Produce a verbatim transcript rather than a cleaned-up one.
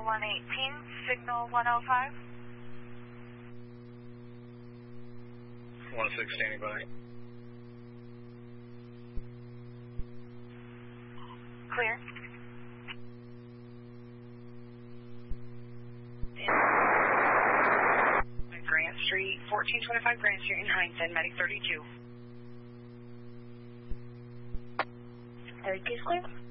one eighteen, signal one oh five. one six, standing by. Clear. Grant Street, fourteen twenty-five Grant Street in Huntington, medic thirty-two. thirty-two is clear.